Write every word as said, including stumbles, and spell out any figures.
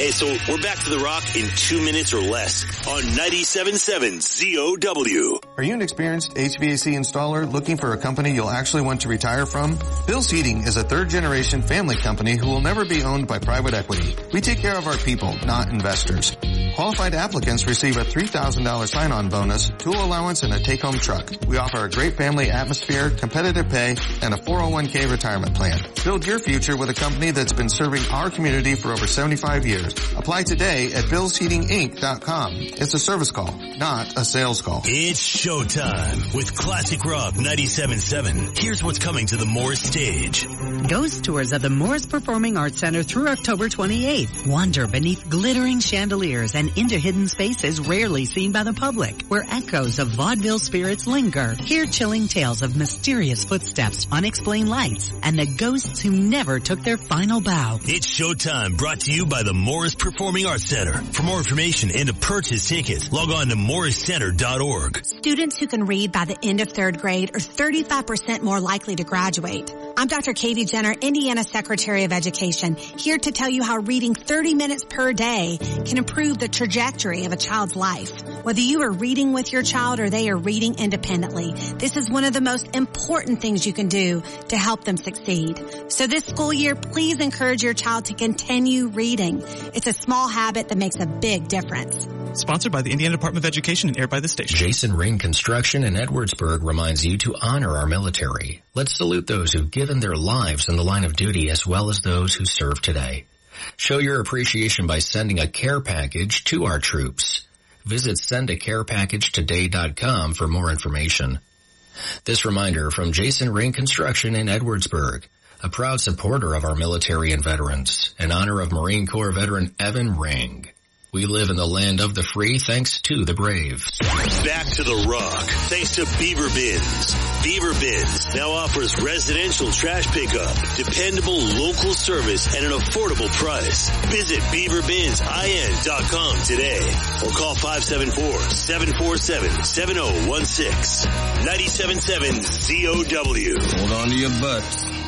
Hey, so we're back to The Rock in two minutes or less on ninety-seven point seven Z O W. Are you an experienced H V A C installer looking for a company you'll actually want to retire from? Bill's Heating is a third-generation family company who will never be owned by private equity. We take care of our people, not investors. Qualified applicants receive a three thousand dollars sign-on bonus, tool allowance, and a take-home truck. We offer a great family atmosphere, competitive pay, and a four oh one k retirement plan. Build your future with a company that's been serving our community for over seventy-five years. Apply today at bills heating inc dot com. It's a service call, not a sales call. It's showtime with Classic Rock ninety-seven point seven. Here's what's coming to the Morris stage. Ghost tours of the Morris Performing Arts Center through October twenty-eighth. Wander beneath glittering chandeliers and into hidden spaces rarely seen by the public, where echoes of vaudeville spirits linger. Hear chilling tales of mysterious footsteps, unexplained lights, and the ghosts who never took their final bow. It's showtime, brought to you by the Morris Performing Arts Center. For more information and to purchase tickets, log on to morris center dot org. Students who can read by the end of third grade are thirty-five percent more likely to graduate. I'm Doctor Katie Jenner, Indiana Secretary of Education, here to tell you how reading thirty minutes per day can improve the trajectory of a child's life. Whether you are reading with your child or they are reading independently, this is one of the most important things you can do to help them succeed. So this school year, please encourage your child to continue reading. It's a small habit that makes a big difference. Sponsored by the Indiana Department of Education and aired by the station. Jason Ring Construction in Edwardsburg reminds you to honor our military. Let's salute those who've given their lives in the line of duty as well as those who serve today. Show your appreciation by sending a care package to our troops. Visit send a care package today dot com for more information. This reminder from Jason Ring Construction in Edwardsburg, a proud supporter of our military and veterans, in honor of Marine Corps veteran Evan Ring. We live in the land of the free thanks to the brave. Back to The Rock thanks to Beaver Bins. Beaver Bins now offers residential trash pickup, dependable local service at an affordable price. Visit beaver bins in dot com today or call five seven four, seven four seven, seven oh one six. ninety-seven point seven Z O W. Hold on to your butts.